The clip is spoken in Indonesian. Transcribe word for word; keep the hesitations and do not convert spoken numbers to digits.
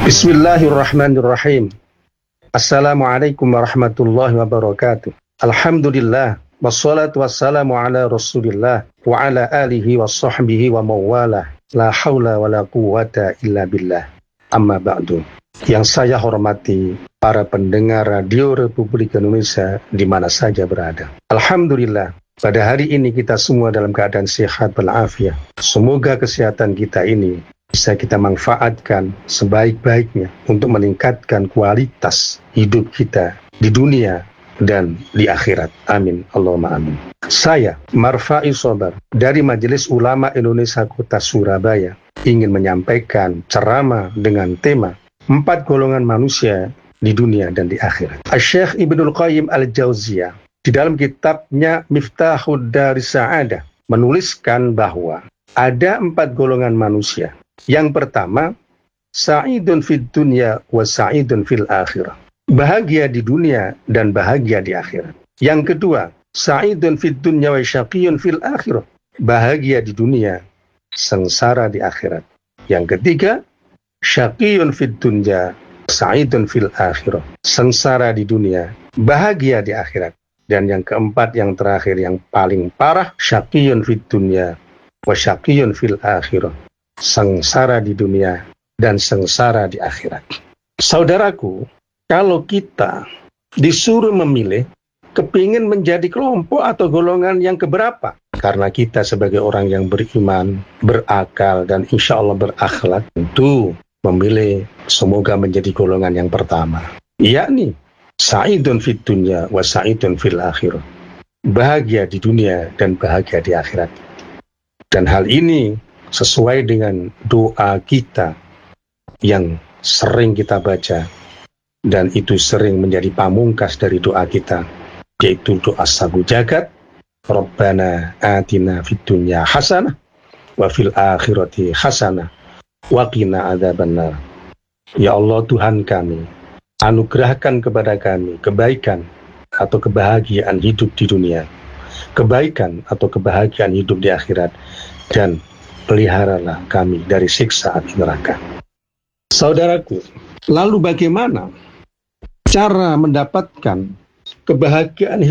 Bismillahirrahmanirrahim. Assalamualaikum warahmatullahi wabarakatuh. Alhamdulillah, wassalatu wassalamu ala rasulillah, wa ala alihi wa sahbihi wa mawalah. La hawla wa la quwwata illa billah. Amma ba'du. Yang saya hormati para pendengar Radio Republik Indonesia di mana saja berada. Alhamdulillah, pada hari ini kita semua dalam keadaan sehat walafiat. Semoga kesehatan kita ini bisa kita manfaatkan sebaik-baiknya untuk meningkatkan kualitas hidup kita di dunia dan di akhirat. Amin. Allahumma amin. Saya, Marfa'i Sobar, dari Majelis Ulama Indonesia Kota Surabaya, ingin menyampaikan ceramah dengan tema Empat golongan manusia di dunia dan di akhirat. Asy-Syaikh Ibnul Qayyim Al-Jauziyah di dalam kitabnya Miftahud Daris Sa'adah menuliskan bahwa ada empat golongan manusia. Yang pertama, sa'idun fid dunya wa sa'idun fil akhirah. Bahagia di dunia dan bahagia di akhirat. Yang kedua, sa'idun fid dunya wa syaqiyun fil akhirah. Bahagia di dunia, sengsara di akhirat. Yang ketiga, syaqiyun fid dunya, sa'idun fil akhirah. Sengsara di dunia, bahagia di akhirat. Dan yang keempat, yang terakhir, yang paling parah, syaqiyun fid dunya wa syaqiyun fil akhirah. Sengsara di dunia dan sengsara di akhirat. Saudaraku, kalau kita disuruh memilih, kepingin menjadi kelompok atau golongan yang keberapa? Karena kita sebagai orang yang beriman, berakal, dan insya Allah berakhlak, tentu memilih semoga menjadi golongan yang pertama. Yakni, sa'idun fid dunya wa sa'idun fil akhirah. Bahagia di dunia dan bahagia di akhirat. Dan hal ini sesuai dengan doa kita yang sering kita baca dan itu sering menjadi pamungkas dari doa kita, yaitu doa sagu jagat, Rabbana atina fid dunya hasanah wa fil akhirati hasanah wa qina adzabannar. Ya Allah Tuhan kami, anugerahkan kepada kami kebaikan atau kebahagiaan hidup di dunia, kebaikan atau kebahagiaan hidup di akhirat, dan peliharalah kami dari siksa api neraka. Saudaraku, lalu bagaimana cara mendapatkan kebahagiaan